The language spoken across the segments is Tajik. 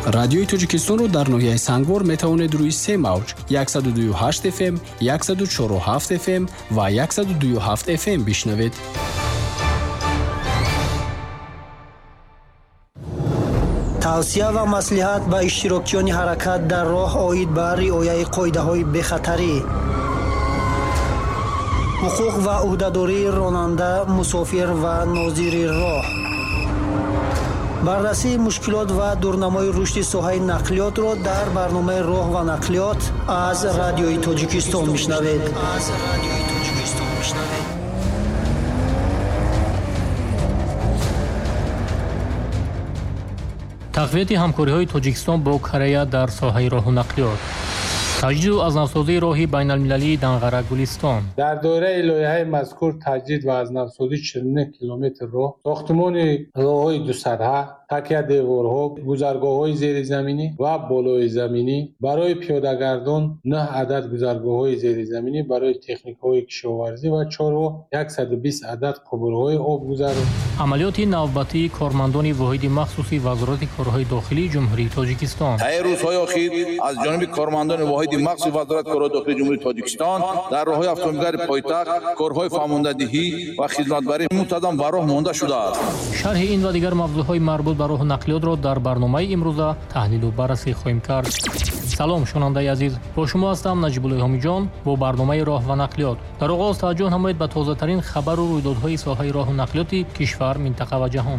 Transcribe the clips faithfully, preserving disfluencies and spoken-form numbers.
Радиои Тоҷикистонро дар ноҳияи Сангвор метавонед рӯи се мавҷ сад و بیست و هشت اف ام, сад و чору و ҳафт اف ам ва сад و بیست و هفت اف ام бишнавед. тавсия ва маслиҳат ба иштирокчиёни ҳаракат дар роҳ оид ба риояи қоидаҳои бехатарӣ. ҳуқуқ ва ӯҳдадории ронанда, мусофир ва нозири роҳ. баррасии мушкилот ва дурнамои рушди соҳаи нақлиётро дар барномаи роҳ ва нақлиёт аз Радиои Тоҷикистон мишнавед. тақвияти ҳамкориҳои Тоҷикистон бо Корея дар соҳаи роҳу нақлиёт. таҷдиду азнавсозии роҳи байналмилалии Данғара-Гулистон. дар доираи лоиҳаи мазкур таҷдид ва азнавсозии чилу не километр роҳ, сохтмони роҳҳои дусарҳа, такя-деворҳо, гузаргоҳҳои зеризаминӣ ва болои заминӣ, барои пиёдагардон нӯҳ адад гузаргоҳҳои зеризаминӣ, барои техникаҳои кишоварзӣ ва чорвоҳ сад و بیست адад қубурҳои обгузар. амалиёти навбатии кормандони воҳиди махсуси Вазорати корҳои дохилии Ҷумҳурии Тоҷикистон. таи рӯзҳои охир аз ҷониби кормандони воҳиди махсуси Вазорати корҳои дохилии Ҷумҳурии Тоҷикистон дар роҳҳои автомобилгари пойтахт корҳои фаҳмондадиҳӣ ва хизматбарии мунтазам ба роҳ монда шудааст. шарҳи ин ва дигар мавзӯъҳои марбут ба роҳу нақлиётро дар барномаи имрӯза таҳлилу баррасӣ хоҳем кард. салом шунавандаи азиз, бо шумо ҳастам Наҷибуллои Ҳомиҷон бо барномаи роҳ ва нақлиёт. дар оғоз таваҷҷӯҳ намоед ба тозатарин хабару рӯйдодҳои соҳаи роҳу нақлиёти кишвар, минтақа ва ҷаҳон.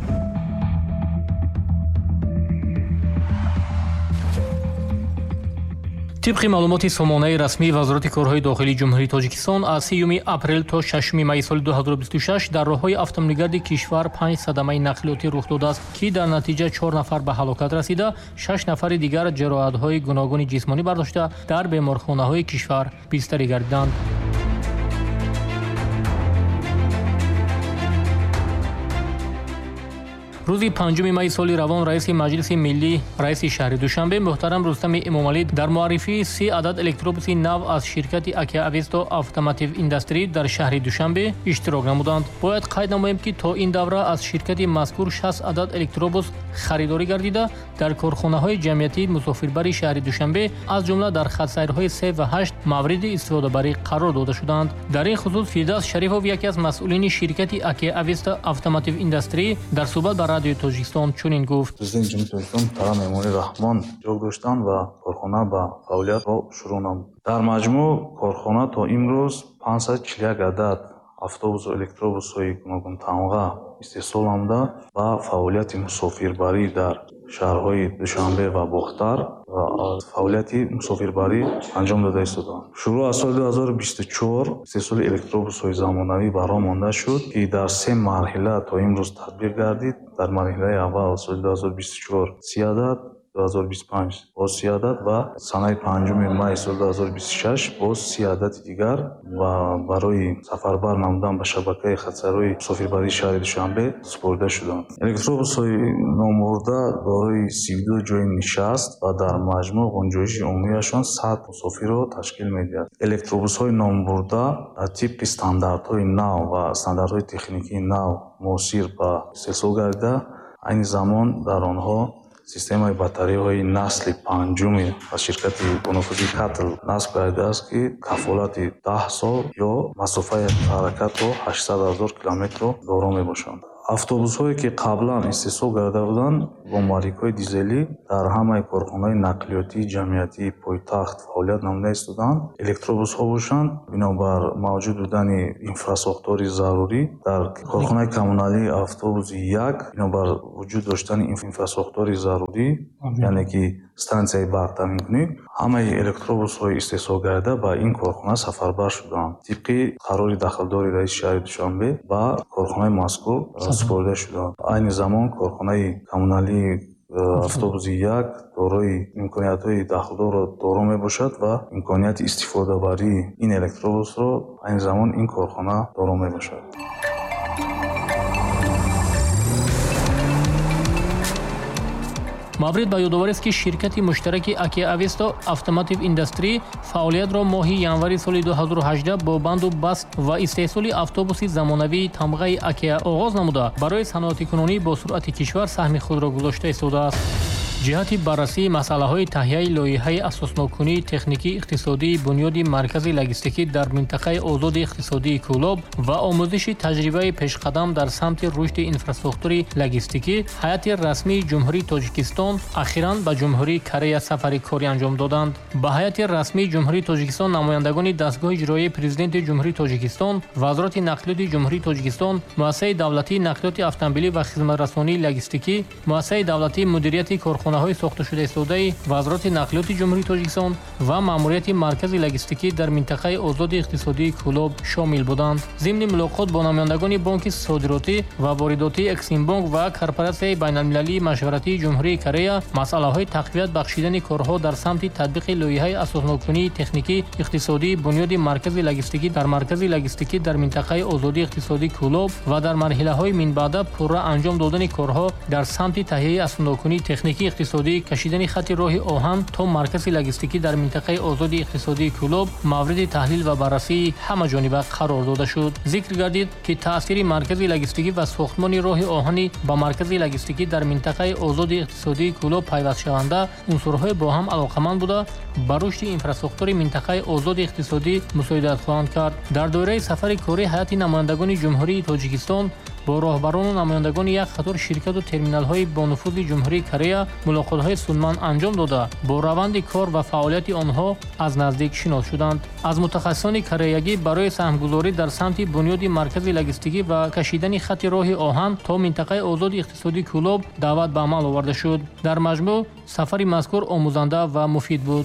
тибқи маълумоти сомонаи расмии Вазорати корҳои дохилии Ҷумҳурии Тоҷикистон аз сеюми апрел то шашуми майи соли ду ҳазору бисту шаш дар роҳҳои автомобилгарди кишвар панҷ садамаи нақлиётӣ рух додааст, ки дар натиҷа чор нафар ба ҳалокат расида, шаш нафари дигар ҷароҳатҳои гуногуни ҷисмонӣ бардошта дар беморхонаҳои кишвар бистарӣ гардиданд. рӯзи панҷуми майи соли равон раиси маҷлиси миллӣ, раиси шаҳри Душанбе муҳтарам Рустами Эмомалӣ дар муаррифии се адад электробуси нав аз ширкати Акия Авесто Автомотив Индастрӣ дар шаҳри Душанбе иштирок намуданд. бояд қайд намоем, ки то ин давра аз ширкати мазкур шаст адад электробус харидорӣ гардида дар корхонаҳои ҷамъиятии мусофирбари шаҳри Душанбе аз ҷумла дар хатсайрҳои се ва ҳашт мавриди истифодабарӣ қарор дода шуданд. дар ин хусус Фирдавс Шарифов, яке аз масъулини ширкати Акия Авесто Автомотив Индастрӣ, дар суҳбат ба Радиои Тоҷикистон чунин гуфт: Президент Ҷумҳурии Тоҷикистон Тарам Эмомалӣ Раҳмон ҷо доштанд ва корхона ба фаъолиятро шурӯъ намуд. дар маҷмӯъ корхона то имрӯз панҷсад и чил и як адад автобусу электробусҳои гуногун тамға истеҳсол намуда ба фаъолияти мусофирбарӣ дар шаҳрҳои Душанбе ва Бохтар ва фаъолияти мусофирбарӣ анҷом дода истоданд. Шуруъ аз соли ду ҳазору бисту чор истеҳсоли электробусҳои замонавӣ ба роҳ монда шуд, ки дар се марҳила то имрӯз татбиқ гардид. дар марҳилаи аввал соли ду ҳазору бисту чор си адад, ду ҳазору бисту панҷ боз си адад ва санаи панҷуми май соли ду ҳазору бисту шаш боз си адади дигар ва барои сафарбар намудан ба шабакаи хатсайрҳои мусофирбарии шаҳри Душанбе супорида шуданд. Электробусҳои номбурда дорои си ду ҷои нишаст ва дар маҷмӯъ ғунҷоиши умумияшон сад мусофирро ташкил медиҳад. Электробусҳои номбурда тибқи стандартҳои нав ва стандартҳои техникии нав муосир ба истеҳсол гардида, айни замон дар онҳо системаи батареяҳои насли панҷуми аз ширкати бонуфузи Катл насб гардидааст, ки кафолати даҳ сол ё масофаи ҳаракатро ҳаштсад ҳазор километрро доро мебошанд. автобусҳое ки қаблан истеҳсол карда буданд бо муҳаррикҳои дизелӣ дар ҳамаи корхонаҳои нақлиётии ҷамъиятии пойтахт фаъолият намуда истоданд. Электробусҳо бошанд бинобар мавҷуд будани инфрасохтори зарурӣ дар корхонаи коммуналии автобуси як бинобар вуҷуд доштани инфрасохтори зарурӣ, яъне ки стансияи барқтаминкунӣ, ҳамаи электробусҳои истеҳсол карда ба ин корхона сафарбар шуданд. тибқи қарори дахлдори раиси шаҳри Душанбе ба корхонаи мазкур супорида шуданд. Айни замон корхонаи коммуналии автобуси як дорои имкониятҳои дахлдорро доро мебошад ва имконияти истифодабарии ин электробусро айни замон ин корхона доро мебошад. маврид ба ёдоварест, ки ширкати муштараки Акия Авесто Автомотив Индастрӣ фаъолиятро моҳи январи соли ду ҳазору ҳаждаҳ бо банду баст ва истеҳсоли автобуси замонавии тамғаи Акия оғоз намуда барои саноатикунонӣ бо суръати кишвар саҳми худро гузошта истодааст. ҷиҳати баррасии масъалаҳои таҳияи лоиҳаи асоснокунии техникии иқтисодии бунёди маркази логистикӣ дар минтақаи озоди иқтисодии Кӯлоб ва омӯзиши таҷрибаи пешқадам дар самти рушди инфраструктураи логистикӣ, ҳайати расмии ҷумҳурии Тоҷикистон ахиран ба ҷумҳурии Корея сафари корӣ анҷом доданд. Ба ҳайати расмии ҷумҳурии Тоҷикистон намояндагони дастгоҳи иҷроии президенти ҷумҳурии Тоҷикистон, Вазороти нақлиёти ҷумҳурии Тоҷикистон, муассисаи давлатии нақлиёти автомобилӣ ва хизматрасонии логистикӣ, муассисаи давлатии мудирияти корхонаҳои сохташуда истодаи Вазороти нақлиёти ҷумҳурии Тоҷикистон ва маъмурияти маркази логистикӣ дар минтақаи озоди иқтисодии Кӯлоб шомил буданд. зимни мулоқот бо намояндагони бонки содиротӣ ва воридотии Эксимбонк ва корпораtsияи байналмилалии машваратии ҷумҳурии Корея масъалаҳои тақвият бахшидани корҳо дар самти татбиқи лоиҳаи асоснокунии техникӣ иқтисодии бунёди маркази логистикӣ дар маркази логистикӣ дар минтақаи озодии иқтисодии Кӯлоб ва дар марҳилаҳои минбаъда пурра анҷом додани корҳо дар самти таҳияи асоснокунии техникии иқтисодӣ, кашидани хатти роҳи оҳан то маркази логистикӣ дар минтақаи озоди иқтисодии Кӯлоб мавриди таҳлил ва баррасии ҳамаҷониба қарор дода шуд. Зикр гардид, ки таъсири маркази логистикӣ ва сохтмони роҳи оҳанӣ ба маркази логистикӣ дар минтақаи озоди иқтисодии Кӯлоб пайвастшаванда унсурҳои бо ҳам алоқаманд буда ба рушди инфраструктураи минтақаи озоди иқтисодӣ мусоидат хоҳанд кард. Дар доираи сафари корӣ ҳайати намояндагони ҷумҳурии Тоҷикистон бо роҳбарону намояндагони як қатор ширкату терминалҳои бонуфузи ҷумҳурии Корея мулоқотҳои судманд анҷом дода бо раванди кор ва фаъолияти онҳо аз наздик шинос шуданд. аз мутахассисони кореягӣ барои саҳмгузорӣ дар самти бунёди маркази логистикӣ ва кашидани хатти роҳи оҳан то минтақаи озоди иқтисодии Кӯлоб даъват ба амал оварда шуд. дар маҷмӯъ сафари мазкур омӯзанда ва муфид буд.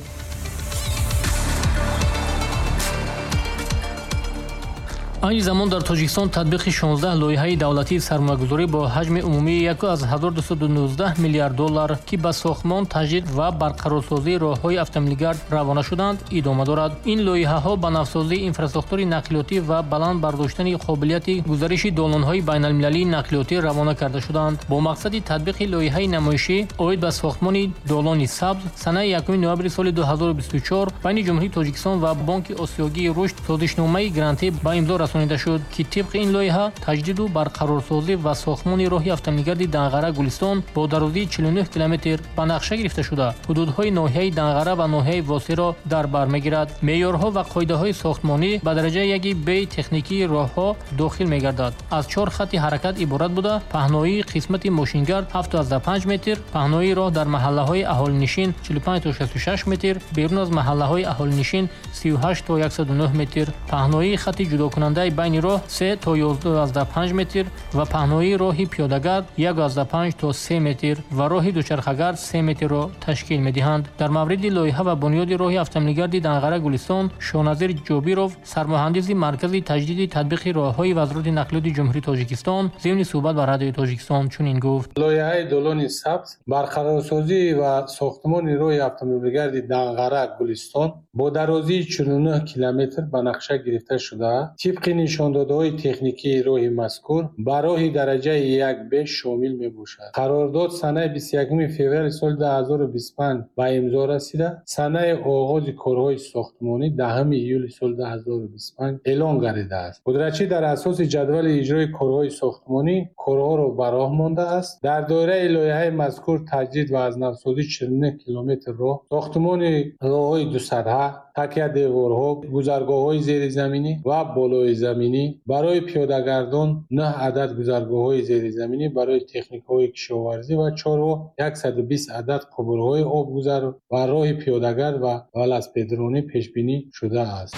айни замон дар Тоҷикистон татбиқи шонздаҳ лоиҳаи давлатии сармоягузорӣ бо ҳаҷми умумии ҳазор дусад و нуздаҳ миллиард доллар, ки ба сохтмон, таҷдид ва барқарорсозии роҳҳои автомобилгард равона шуданд, идома дорад. ин лоиҳаҳо ба навсозии инфраструктураи нақлиётӣ ва баланд бардоштани қобилияти гузариши долонҳои байналмилалии нақлиётӣ равона карда шуданд. бо мақсади татбиқи лоиҳаи намоишӣ оид ба сохтмони долони сабз санаи якуми ноябри соли ду ҳазору бисту чор байни ҷумҳурии Тоҷикистон ва Бонки Осиёгии рушд созишномаи грантӣ ба имзо расонида шуд, ки тибқи ин лоиҳа таҷдиду барқарорсозӣ ва сохтмони роҳи автомобилгарди Данғара Гулистон бо дарозии чилу нӯҳ километр ба нақша гирифта шуда ҳудудҳои ноҳияи Данғара ва ноҳияи Восиро дар бар мегирад. меъёрҳо ва қоидаҳои сохтмонӣ ба дараҷаи яки бе техникии роҳҳо дохил мегардад. аз чор хатти ҳаракат иборат буда паҳноии қисмати мошингард ҳафтод панҷ метр, паҳноии роҳ дар маҳаллаҳои аҳолинишин чилу панҷ то шасту шаш метр, берун аз маҳаллаҳои аҳолинишин сию ҳашт то яксаду нӯҳ метр, паҳноии хатти ҷудокунандаи байни роҳ се то ёздаҳ панҷ метр ва паҳноии роҳи пиёдагард ядаҳ панҷ то се метр ва роҳи дучархагард се метрро ташкил медиҳанд. дар мавриди лоиҳа ва бунёди роҳи автомобилгарди Данғара Гулистон, Шоназир Ҷобиров, сармуҳандиси маркази таҷдиди татбиқи роҳҳои Вазороти нақлиёти ҷумҳурии Тоҷикистон, зимни суҳбат ба радиои Тоҷикистон чунин гуфт: лоиҳаи долони сабз барқарорсозӣ ва сохтмони роҳи автомобилгарди Данғара Гулистон бо дарозии чилу нӯҳ километр ба нақша гирифта шуда, тибқи нишондодҳои техникии роҳи мазкур ба роҳи дараҷаи як бе шомил мебошад. қарордод санаи бисту якуми феврали соли ду ҳазору бисту панҷ ба имзо расида, санаи оғози корҳои сохтмонӣ даҳуми июли соли ду ҳазору бисту панҷ эълон гардидааст. пудрачӣ дар асоси ҷадвали иҷрои корҳои сохтмонӣ корҳоро ба роҳ мондааст. дар доираи лоиҳаи мазкур таҷдид ва азнавсозӣ чилу нӯҳ километр роҳ, сохтмони роҳҳои дусатҳа, такядеворҳо, гузаргоҳҳои зеризаминӣ ва болои заминӣ, барои пиёдагардон нӯҳ адад гузаргоҳҳои зеризаминӣ, барои техникаҳои кишоварзӣ ва чорво яксаду бист адад қубурҳои обгузар ва роҳи пиёдагард ва велосипедронӣ пешбинӣ шудааст.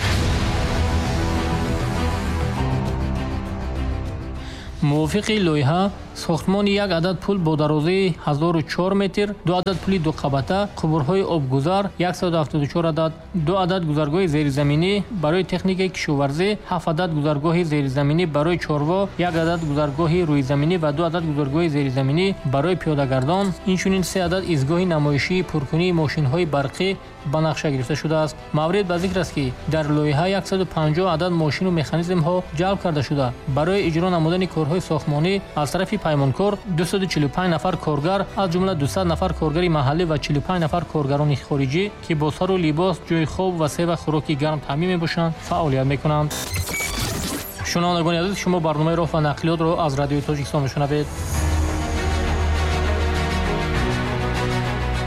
мувофиқи лоиҳа, сохтмони як адад пул бо дарозии ҳазору чор метр, ду адад пули дуқабата, қубурҳои обгузар яксаду ҳафтоду чор адад, ду адад гузаргоҳи зеризаминӣ барои техникаи кишоварзӣ, ҳафт адад гузаргоҳи зеризаминӣ барои чорво, як адад гузаргоҳи рӯизаминӣ ва ду адад гузаргоҳи зеризаминӣ барои пиёдагардон, инчунин се адад изгоҳи намоишии пуркунии мошинҳои барқӣ ба нақша гирифта шудааст. маврид ба зикр аст, ки дар лоиҳа яксаду панҷоҳ адад мошину механизмҳо ҷалб карда шуда барои иҷро намудани корҳои сохтмонӣ аз тарафи паймонкор дусаду чилу панҷ нафар коргар, аз ҷумла дусад нафар коргари маҳаллӣ ва чилу панҷ нафар коргарони хориҷӣ, ки бо сару либос, ҷойи хоб ва сева хӯроки гарм таъмин мебошанд, фаъолият мекунанд. шунавандагони азиз, шумо барномаи роҳ ва нақлиётро аз радиои Тоҷикистон мешунавед.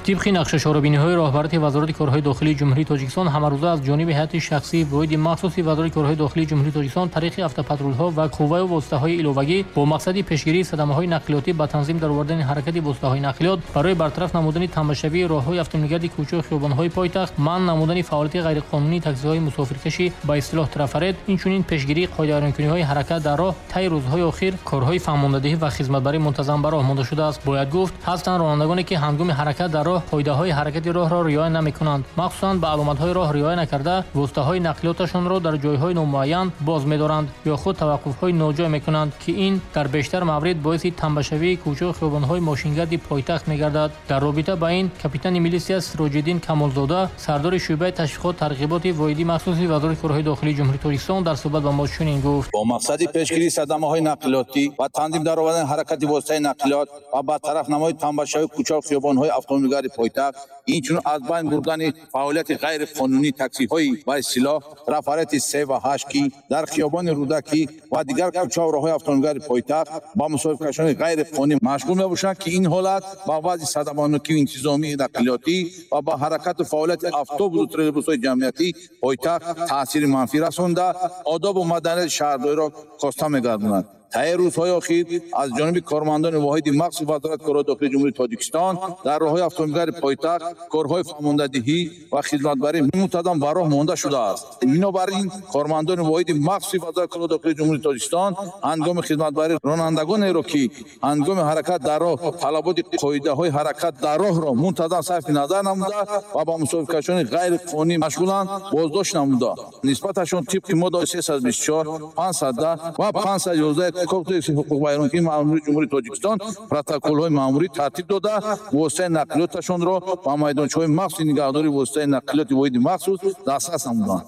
طبق نقشه‌چاربینی‌های راهبری وزارت کارهای داخلی جمهوری تاجیکستان همروزه از جانب هیئت شخصی واحد مخصوص وزارت کارهای داخلی جمهوری تاجیکستان طریق автопатрул‌ها و قوه و واسطه‌های ایلوگی با مقصد پیشگیری صدمه‌های نقلیاتی به تنظیم در آوردن حرکت واسطه‌های نقلیات برای برطرف نمودن تماشاوی راه‌های автомобилгарди کوچه و خیابان‌های پایتخت، منع نمودن فعالیت غیرقانونی تاکسی‌های مسافرکشی با اصطلاح ترافرد، اینچنین پیشگیری قاعده‌رانکنی‌های حرکت در راه طی روزهای اخیر کارهای فهماندهی و خدمتبری منتظم بر راه مانده شده است. باید گفت هستند رانندگانی که هنگام حرکت در راه قاعده‌های حرکت راه را رعایت نمی‌کنند، مخصوصاً به علامت‌های راه رعایت نکرده واسطه‌های نقلیاتشان را در جای‌های نامعین باز می‌دارند یا خود توقف‌های ناجای می‌کنند که این در بیشتر موارد باعث تنبشوی کوچه و خیابان‌های ماشینگردی پایتخت می‌گردد. در رابطه با این کاپیتان میلیسیا سراج‌الدین کمالزاده سردار شعبه تشویقات ترغیبات واحدی مخصوص وزارت کارهای داخلی جمهوری تاجیکستان در صحبت با ما چنین گفت: با مقصد پیشگیری صدمه‌های نقلیاتی و تنظیم در آوردن حرکت واسطه نقلیات و برطرف نمای تنبشوی کوچه و خیابان‌های اتومبیلگری پایتخت، اینچنین از بین بردن فعالیت غیر قانونی تاکسی‌های با اصطلاح رفرت سه و هشت کی در خیابان رودکی و دیگر کوچه و راه‌های اتومبیلگری پایتخت با مسافرکشان غیر قانونی مشغول می‌باشند که این حالت با وضع صدمانکی انتظامی نقلیاتی و با حرکت و فعالیت اتوبوس و ترولبوس‌های جمعیتی پایتخت تاثیر منفی رسانده آداب و مدنیت شهرداری را کاسته می‌گرداند. طی روزهای اخیر از جانب کارمندان واحد مخصوص وزارت کارهای داخلی جمهوری تاجیکستان در راه‌های اتومبیلگری پایتخت کارهای فرماندهی و خدمتبری منتظم بر راه مانده شده است. بنابراین کارمندان واحد مخصوص وزارت کارهای داخلی جمهوری تاجیکستان هنگام خدمتبری رانندگانی را که هنگام حرکت در راه طلبات قاعده‌های حرکت در راه را منتظم صرف نظر نموده و با مسافرکشان غیر قانونی مشغولند بازداشت نموده نسبتشان طبق ماده سیصد و بیست و چهار، پانصد و ده و پانصد و یازده کودکس حقوق بیانیه ماموری جمهوری تاجیکستان پروتکل‌های ماموری ترتیب داده واسطه نقلیاتشان را با میدانچه‌های مخصوص نگهداری واسطه نقلیات واحد مخصوص دسترس نمودند.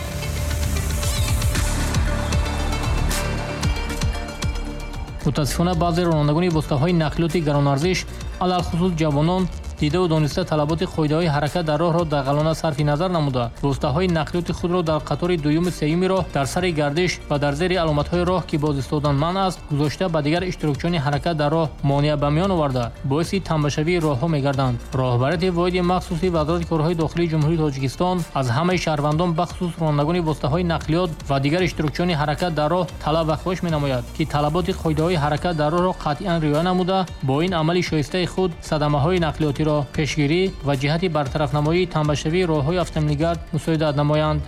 متاسفانه بعضی رانندگان واسطه‌های نقلیاتی گران‌ارزش علالخصوص جوانان دیده و دانسته طلبات قاعده‌های حرکت در راه را دقیقاً صرف نظر نموده واسطه‌های نقلیاتی خود را در قطار دوم سوم راه در سر گردش و در زیر علامت‌های راه که باز ایستادن منع است گذاشته به دیگر اشتراکچیان حرکت در راه مانع به میان آورده باعث تنبشوی راه‌ها می‌گردند. راهبری واحد مخصوص وزارت کارهای داخلی جمهوری تاجیکستان از همه شهروندان بخصوص رانندگان واسطه‌های نقلیات و دیگر اشتراکچیان حرکت در راه طلب و خواهش می‌نماید که طلبات قاعده‌های حرکت در راه را قطعاً رعایت نموده با این عمل شایسته خود صدمه‌های نقلیاتی را پیشگیری و جهت برطرف نمایی تنبشوی راه‌های автомобилгард مساعدت نمایند.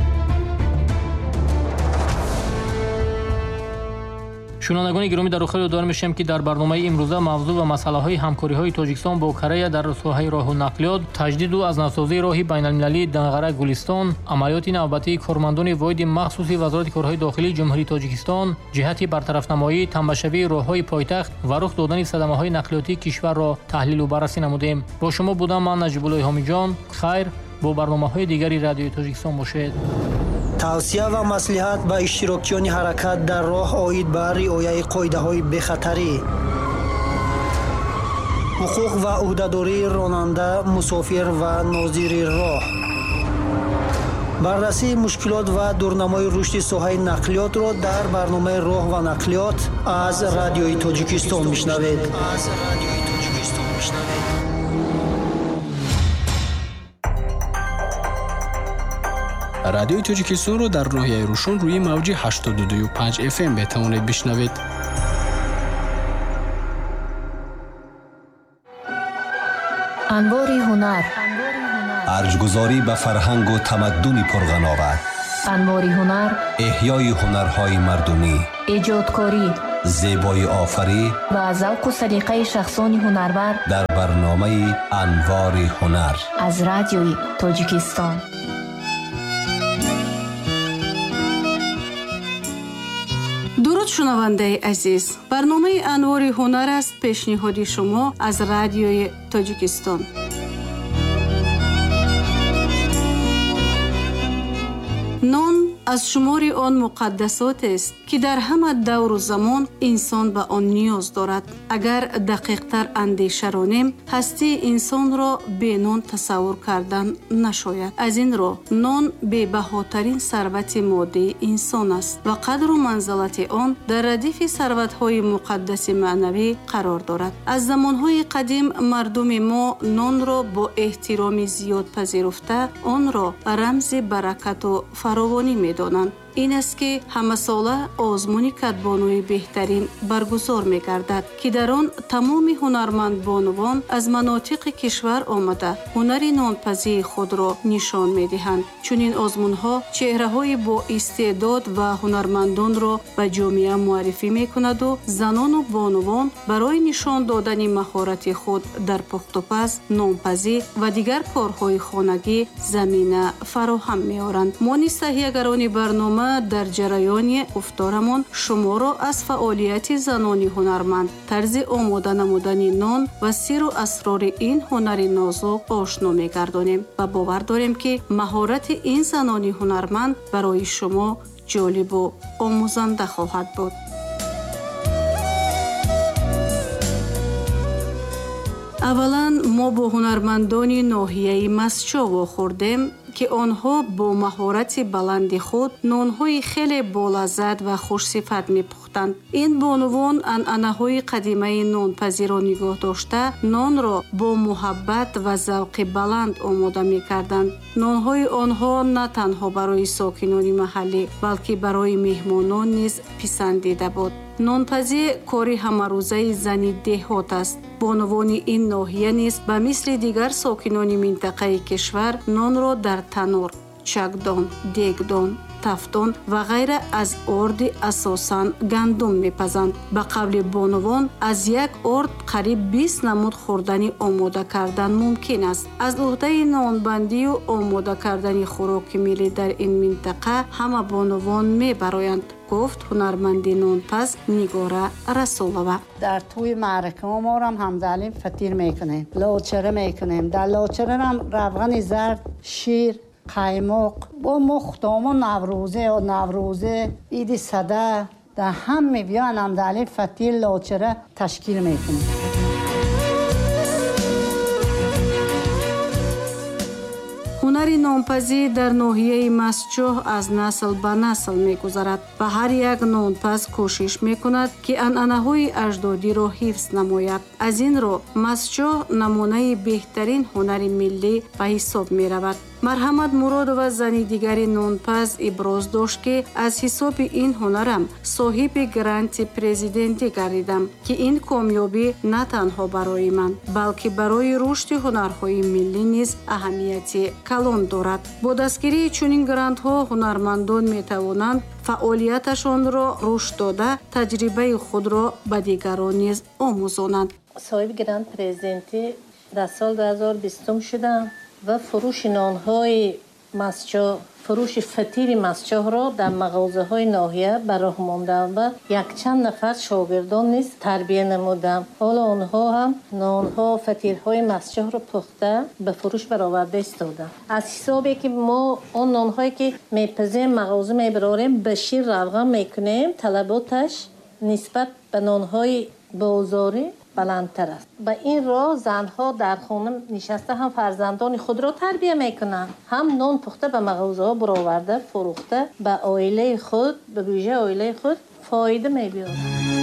شنوندگان گرامی در آخر یادآور می‌شیم که در برنامه امروزه موضوع و مسائل همکاری‌های تاجیکستان با کره در ساحه راه و نقلیات، تجدید و از نوسازی راه بین‌المللی دنغره گلستان، عملیات نوبتی کارمندان واحد مخصوص وزارت کارهای داخلی جمهوری تاجیکستان جهت برطرف نمایی تنبشوی راه‌های پایتخت و رخ دادن صدمه‌های نقلیاتی کشور را تحلیل و بررسی نمودیم. با شما بودم من نجیب الله حامی جان. خیر، با برنامه‌های دیگری رادیوی تاجیکستان باشید. тавsiya va maslahat ба ishtirokchiyoni harakat дар roh oid ba rioyaи qoidaҳои бехатарӣ, ҳуқуқ ва ӯҳдадории ронанда, мусофир ва нозири роҳ, баррасии мушкилот ва дурнамои рушди соҳаи нақлиётро дар барномаи роҳ ва нақлиёт аз радиои Тоҷикистон мешнавед. радиои Тоҷикистонро дар ноҳияи Рӯшон рӯи мавҷи ҳаштоду ду и панҷ эф эм метавонед бишнавед. анвори ҳунар, арҷгузорӣ ба фарҳангу тамаддуни пурғановат, анвори ҳунар, эҳёи ҳунарҳои мардумӣ, эҷодкорӣ, зебои офарӣ ва завқу салиқаи шахсони ҳунарвар дар барномаи анвори ҳунар аз радиои Тоҷикистон. дуруд шунавандаи азиз, барномаи анвори ҳунар аст пешниҳоди шумо аз радиои Тоҷикистон. нон از شمار آن مقدسات است که در همه دور و زمان انسان به آن نیاز دارد. اگر دقیق تر اندیشه رانیم، هستی انسان را به نان تصور کردن نشاید. از این رو نان به بهاترین ثروت مادی انسان است و قدر و منزلت آن در ردیف ثروت‌های مقدس معنوی قرار دارد. از زمان‌های قدیم مردم ما نان را با احترام زیاد پذیرفته آن را رمز برکت و فراوانی می‌دانند. این است که همه ساله آزمون کدبانوی بهترین برگزار می گردد که در آن تمام هنرمند بانوان از مناطق کشور آمده هنر نانپزی خود را نشان می دهند. چون این آزمون ها چهره های با استعداد و هنرمندان را به جامعه معرفی می کند و زنان و بانوان برای نشان دادن مهارت خود در پخت و پز، نانپزی و دیگر کارهای خانگی زمینه فراهم می آورند. ما نیز تهیه‌گران برنامه در جریان گفتارمان شما را از فعالیت زنان هنرمند، طرز آماده نمودن نان و سر و اسرار این هنر نازک آشنا می‌گردانیم و باور داریم که مهارت این زنان هنرمند برای شما جالب و آموزنده خواهد بود. اولا ما با هنرمندان ناحیه مسچو واخوردیم که آنها با مهارت بلند خود نانهای خیلی بالذت و خوش صفت می پختند. این بانوان عنعنه‌های قدیمه نانپزی را نگاه داشته نان را با محبت و ذوق بلند آماده می کردند. نانهای آنها نه تنها برای ساکنان محلی بلکه برای مهمانان نیز پسندیده بود. نانپزی کاری همروزه زنی دهات است. بانوان این ناحیه نیز به مثل دیگر ساکنان منطقه کشور نان را در تنور، چکدان، دیگدان، تفتان و غیره از ارد اساساً گندم میپزند. به قبل بانوان از یک ارد قریب بیست نمود خوردنی آماده کردن ممکن است. از عهده نانبندی و آماده کردن خوراک ملی در این منطقه همه بانوان میبرایند، گفت هنرمند نانپز نگاره رسولова. در توی معرکه ما هم همزلیم فطیر میکنیم، لاچره میکنیم. در لاچره هم روغن زرد، شیر، قایماق با مختام و نوروزه و نوروزه عید صده در هم میبیان هم دلیل فطیر لاچره تشکیل میکنیم. هنر نانپزی در ناحیه مسچوح از نسل به نسل میگذرد و هر یک نانپز کوشش میکند که عنعنه‌های اجدادی را حفظ نماید. از این رو مسچوح نمونه بهترین هنر ملی به حساب میرود. مرحمت مراد و زنی دیگری نانپز ابراز داشت که از حساب این هنرم صاحب گرانت پرزیدنتی گردیدم که این کامیابی نه تنها برای من بلکه برای رشد هنرهای ملی نیز اهمیت کلان دارد. با دستگیری چنین گرانت ها هنرمندان می توانند فعالیتشان را رشد داده تجربه خود را به دیگران نیز آموزانند. صاحب گرانت پرزیدنتی در سال دو هزار و بیست شدم و فروش نانهای مسچو، فروش فطیر مسچو را در مغازه های ناحیه به راه ماندم و یک چند نفر شاگردان نیز تربیه نمودم. حالا آنها هم نانها فطیرهای مسچو را پخته به فروش برآورده ایستادند. از حسابی که ما آن نانهایی که میپزیم مغازه میبراریم به شیر روغن میکنیم، طلباتش نسبت به نانهای بازاری بلندتر است. به این راه زنها در خانه نشسته هم فرزندان خود را تربیه میکنند، هم نان پخته به مغازه ها برآورده فروخته به عائله خود، به بودجه عائله خود فایده میبرند.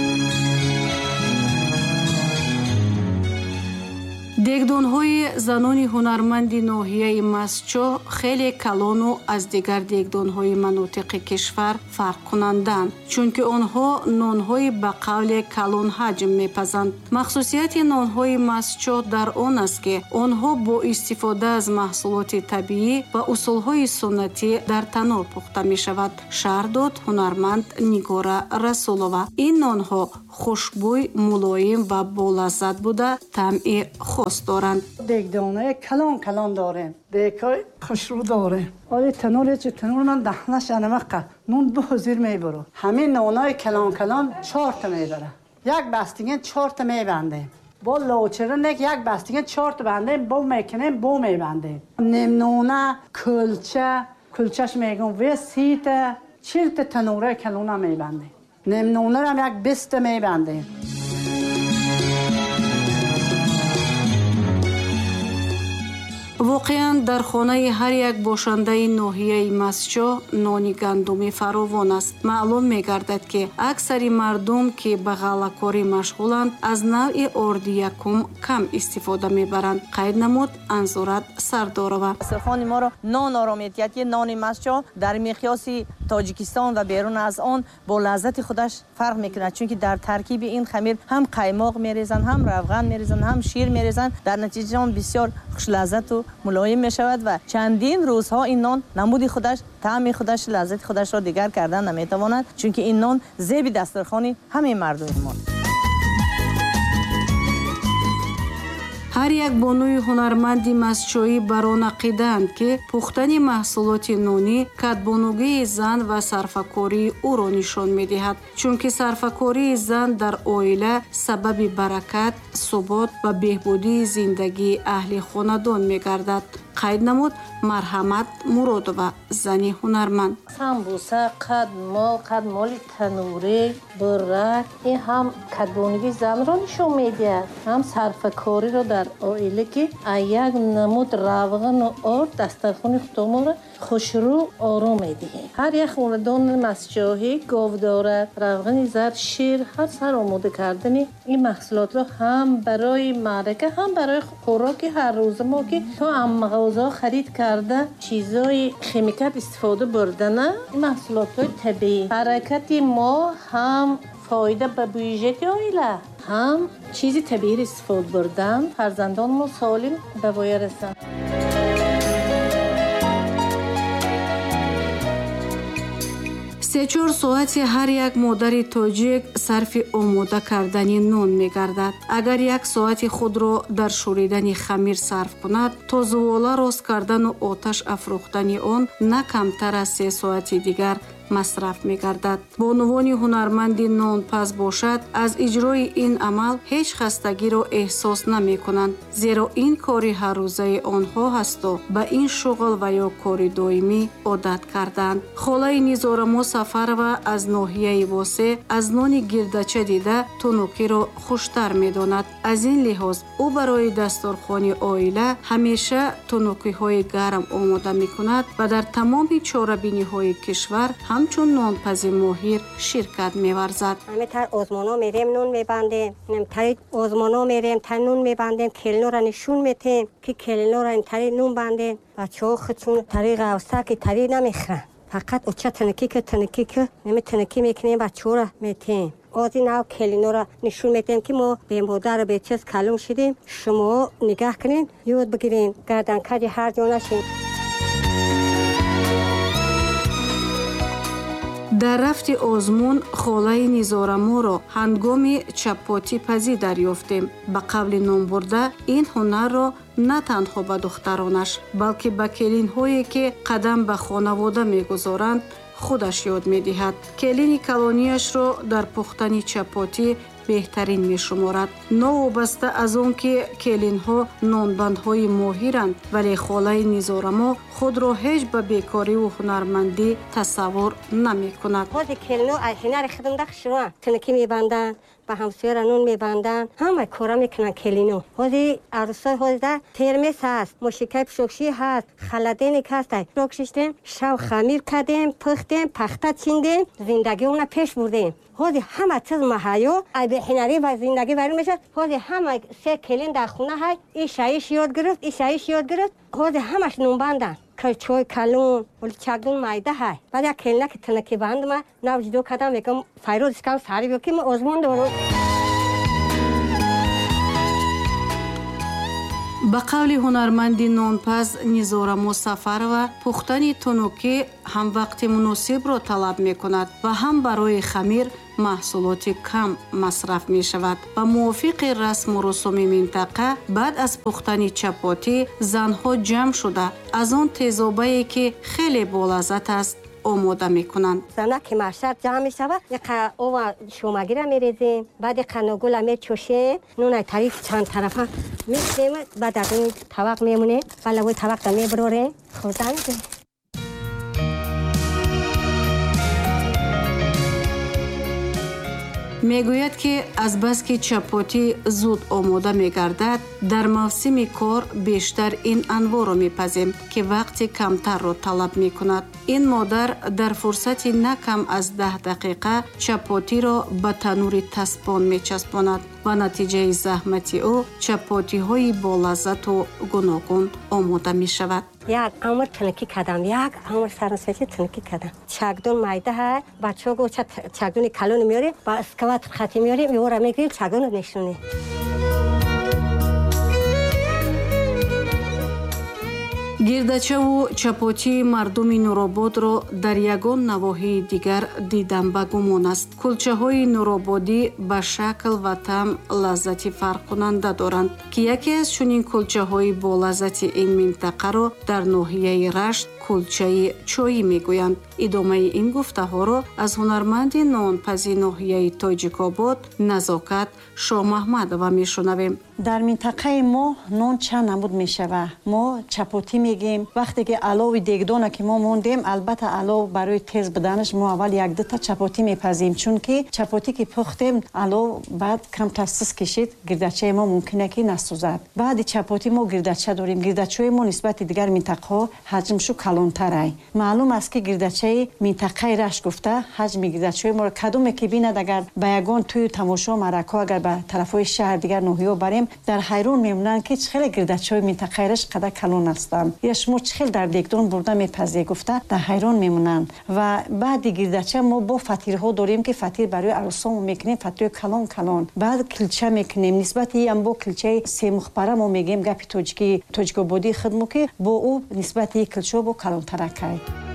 دیگدان‌های زنان هنرمند ناحیه مسچو خیلی کلان و از دیگر دیگدان‌های مناطق کشور فرق کنندند، چون که آنها نان‌های به قول کلان حجم میپزند. مخصوصیت نان‌های مسچو در آن است که آنها با استفاده از محصولات طبیعی و اصول‌های سنتی در تنور پخته می‌شود. شرح داد هنرمند نگاره رسولова. این نان‌ها خوشبوی، ملایم و بالذت بوده طعم خاص دارند. دیگدانه کلان کلان داریم، دیگای خوشرو داریم. آلی تنور چه تنور من دهنش انمقه نون دو زیر میبرو. همین نانای کلان کلان چهار تا میبره. یک بستگی چهار تا میبنده. با لاچره نک یک بستگی چهار تا بنده، با میکنیم با میبنده. نیم نونه، کلچه، کلچش میگم و سی تا چهل تا تنوره کلونه میبندیم. نمونه هم یک بیست میبندیم. воқеан дар хонаи ҳар як бошандаи ноҳияи масчоҳ нони гандумӣ фаровон аст. маълум мегардад ки аксари мардум ки ба ғаллакорӣ машғуланд аз навъи орди якум кам истифода мебаранд. қайд намуд Анзурат Сардорова. дастархони моро нон оромиятияти нони масчоҳ дар миқёси тоҷикистон ва берун аз он бо лаззати худаш фарқ мекунад, чунки дар таркиби ин хамир ҳам қаймоқ мерезанд, ҳам равған мерезанд, ҳам шир мерезанд. дар натиҷа он бисёр хушлаззату мулоим мешавад ва чандин рӯзҳо ин нон намуди худаш, таъми худаш, лаззати худашро дигар кардан наметавонад, чунки ин нон зеби дастархони ҳамаи мардуми мост. ҳар як бонуи ҳунарманди мастчоӣ бар он ақидаанд ки пухтани маҳсулоти нонӣ кадбонугии зан ва сарфакории ӯро нишон медиҳад, чунки сарфакории зан дар оила сабаби баракат, субот ва беҳбудии зиндагии аҳли хонадон мегардад. қайд намуд Марҳамат Муродова, зани ҳунарманд. самбуса, қадмол, қадмоли танӯрӣ, бурак ин ҳам кадбонугии занро нишон медиҳад, ҳам сарфакориро дар оила ки як намуд равғану орд дастархони худомонро хушрӯ ором медиҳем. ҳар як хонадони масчоҳӣ гов дорад, равғани зард, шир, ҳар сар омода кардани ин маҳсулотро ҳам барои маърака, ҳам барои хӯроки ҳаррӯза мо ки то аммағозо харид карда чизои химикат истифода бурдана, ин маҳсулотҳои табиӣ. ҳаракати мо ҳам фоида ба бюджети оила, ҳам чизи табииро истифода бурдан фарзандонмо солим ба воя расанд. се чор соати ҳар як модари тоҷик сарфи омода кардани нон мегардад. агар як соати худро дар шӯридани хамир сарф кунад, то зувола рост кардану оташ афрӯхтани он на камтар аз се соати дигар масраф мегардад. бонувони ҳунарманди нонпаз бошад, аз иҷрои ин амал ҳеҷ хастагиро эҳсос намекунанд, зеро ин кори ҳаррӯзаи онҳо ҳасту ба ин шуғл ва ё кори доимӣ одат карданд. холаи Низорамо Сафарова аз ноҳияи Восе аз нони гирдача дида тунукиро хуштар медонад. аз ин лиҳоз ӯ барои дастурхони оила ҳамеша тунукиҳои гарм омода мекунад ва дар тамоми чорабиниҳои кишвар ҳамчун нонпази моҳир ширкат меварзад. ҳамитар озмоно мерем нон мебандем, тари озмоно мерем тари нон мебандем, келинора нишун метем ки келинора тари нон бандем. бачаҳо худшун тари ғавса ки тари намехӯранд, фақат уча тунуки ки тунуки ки нами тунуки мекунем бачаҳоро метем. ози нав келинора нишун метем ки мо бемодару бечиз калун шидем, шумо нигаҳ кунед, ёд бигирен, гарданкаҷи ҳар ҷо нашед. дар рафти озмун холаи Низораморо ҳангоми чапотӣ пазӣ дарёфтем. ба қавли номбурда ин ҳунарро на танҳо ба духтаронаш, балки ба келинҳое ки қадам ба хонавода мегузоранд худаш ёд медиҳад. келини калонияшро дар пухтани чапотӣ беҳтарин мешуморад. новобаста аз он ки келинҳо нонбандҳои моҳиранд, вале холаи Низорамо худро ҳеҷ ба бекориву ҳунармандӣ тасаввур намекунад. ҳози келино аз ҳунари худумда хушрӯан, тунуки мебанданд, ба ҳамсояра нон мебанданд, ҳама кора мекунанд келино. ҳози арӯсҳои ҳозда термес ҳаст, мошикаи пӯшокшӣ ҳаст, халаденик ҳаст. пӯшок шиштем, шав хамир кардем, пухтем, пахта чиндем, зиндагиёна пеш бурдем. ҳози ҳама чиз маҳайё аз беҳунарӣ ва зиндагӣ вайрон мешавад. ҳози ҳама се келин дар хона ҳай иша иш ёд гирифт, иша иш ёд гирифт. ҳози ҳамаш нонбанданд. калчой калон, оли чагдун майда ҳай. баъд як келина ки тунуки бандма нав ҷудо кардам, мегӯям Файрӯз искам сари биё ки мо озмон дорем. ба қавли ҳунарманди нонпаз Низорамо Сафарова, пухтани тунукӣ ҳам вақти муносибро талаб мекунад ва ҳам барои хамир маҳсулоти кам масраф мешавад. ба мувофиқи расму русуми минтақа, баъд аз пухтани чапотӣ занҳо ҷамъ шуда аз он тезобае ки хеле болаззат аст омода мекунанд. зана ки машар ҷамъ мешавад, яқа ова шумагира мерезем, баъди қаногула мечӯшем, нунай тариф чанд тарафа мешем, баъд аз он тавақ мемунем, балавои тавақда мебурорем, хӯрдан. мегӯяд ки азбаски чапотӣ зуд омода мегардад, дар мавсими кор бештар ин анворро мепазем ки вақти камтарро талаб мекунад. ин модар дар фурсати на кам аз даҳ дақиқа чапотиро ба танури таспон мечаспонад ва натиҷаи заҳмати ӯ чапотиҳои болаззату гуногун омода мешавад. як амр тинки кардам, як амр сарнасфати тинки кардам. Чагдон майда ҳай, бачаҳо гӯча чагдони калон меёрем, ба скават хати меёрем, меора мегирем, чагдонро мешунем. гирдачаву чапотии мардуми Нурободро дар ягон навоҳии дигар дидан ба гумон аст. кулчаҳои нурободӣ ба шакл ва таъм лаззати фарқкунанда доранд ки яке аз чунин кулчаҳои болаззати ин минтақаро дар ноҳияи Рашт кулчаи чоӣ мегӯянд. идомаи ин гуфтаҳоро аз ҳунарманди нонпази ноҳияи Тоҷикобод Назокат Шоҳмаҳмадова мешунавем. дар минтақаи мо нон чанд намуд мешавад. мо чапотӣ мегем. вақте ки алови дегдона ки мо мондем, албатта алов барои тез буданаш мо аввал як дута чапотӣ мепазем, чунки чапотӣ ки пухтем алов баъд камтар сис кашид, гирдачаи мо мумкина ки насӯзад. баъди чапотӣ мо гирдача дорем. гирдачаи мо нисбати дигар минтақаҳо ҳаҷмшу калонтарай. маълум аст ки гирдачаи минтақаи Рашт гуфта ҳаҷми гирдачаи мо кадоме ки бинад, агар ба ягон тӯю тамошо марако агар ба тарафҳои шаҳр дигар ноҳиё барем, дар ҳайрон мемонанд ки чӣ хеле гирдачаҳои минтақаи Рашт қадар калон ҳастанд. я шумо чӣ хел дар дегдон бурда мепазед гуфта дар ҳайрон мемонанд. ва баъди гирдача мо бо фатирҳо дорем ки фатир барои арӯсон мекунем, фатири калон калон. баъд килча мекунем. нисбати ам бо килчаи семухпара мо мегем гапи тоҷикӣ тоҷикободӣ худмо ки бо ӯ нисбати килчо бо калонтаракай.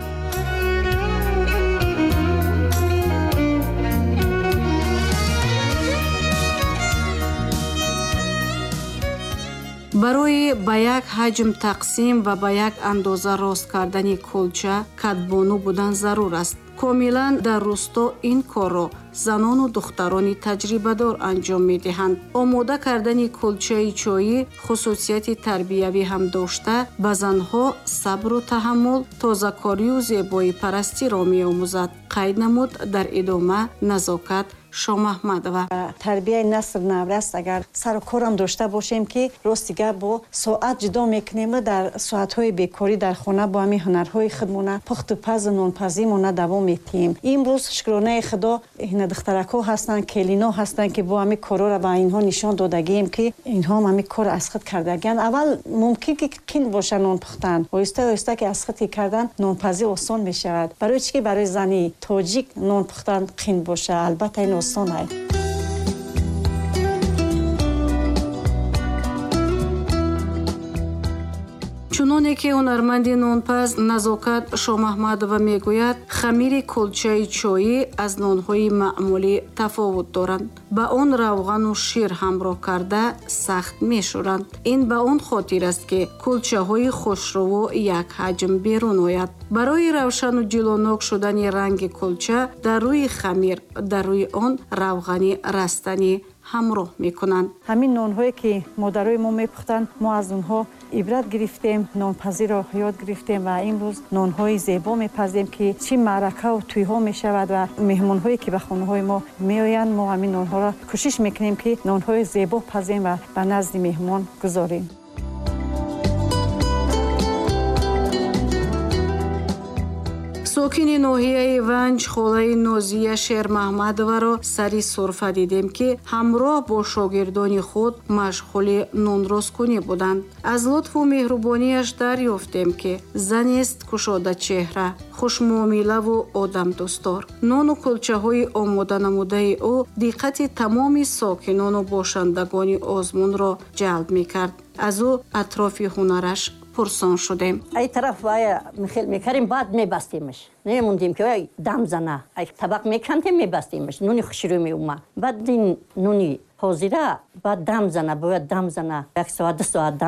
барои ба як ҳаҷм тақсим ва ба як андоза рост кардани кулча кадбону будан зарур аст. комилан дар рӯсто ин корро занону духтарони таҷрибадор анҷом медиҳанд. омода кардани кулчаи чоӣ хусусияти тарбиявӣ ҳам дошта, ба занҳо сабру таҳаммул, тозакорию зебоипарастиро меомӯзад. қайд намуд дар идома Назокат Шоҳмаҳмадова. тарбияи наслу навраст агар сару корам дошта бошем ки ростига бо соат ҷудо мекунем, дар соатҳои бекорӣ дар хона бо ҳамин ҳунарҳои худмона пухту пазу нонпазимона давом метиҳем. имрӯз шукронаи худо духтаракҳо ҳастанд, келино ҳастанд ки бо ҳамин корора ба инҳо нишон додагием ки инҳо ҳамин кор аз худ кардагиянд. аввал мумкин ки қин боша нон пухтан, оҳиста оҳиста ки аз худ кардан нонпазӣ осон мешавад. барои чӣ ки барои зани тоҷик нон пухтан қин боша, албатта ин осон аст. чуноне ки ҳунарманди нонпаз Назокат Шоҳмаҳмадова мегӯяд, хамири кулчаи чоӣ аз нонҳои маъмулӣ тафовут доранд. ба он равғану шир ҳамроҳ карда сахт мешӯранд. ин ба он хотир аст ки кулчаҳои хушруву як ҳаҷм берун ояд. барои равшану ҷилонок шудани ранги кулча дар рӯи хамир, дар рӯи он равғани растанӣ ҳамроҳ мекунанд. ҳамин нонҳое ки модарои мо мепухтанд, мо аз онҳо ибрат гирифтем, нонпазиро ёд гирифтем ва имрӯз нонҳои зебо мепазем ки чӣ маъракаву тӯйҳо мешавад ва меҳмонҳое ки ба хонаҳои мо меоянд, мо ҳамин нонҳоро кӯшиш мекунем ки нонҳои зебо пазем ва ба назди меҳмон гузорем. сокини ноҳияи Ванҷ холаи Нозия Шермаҳмадоваро сари сурфа дидем ки ҳамроҳ бо шогирдони худ машғули нонрозкунӣ буданд. аз лутфу меҳрубонияш дарёфтем ки занест кушодачеҳра, хушмуомилаву одамдӯстдор. нону кулчаҳои омода намудаи ӯ диққати тамоми сокинону бошандагони озмунро ҷалб мекард. аз ӯ атрофи ҳунараш пурсон шудем. ай тараф михел мекардем, баъд мебастемаш. немондем ки ай дам зана, ай табақ мекандем мебастемаш. нуни хушрӯ меомад. баъд ин нуни ҳозира баъд дам зана, бояд дам зана. як соат ду соат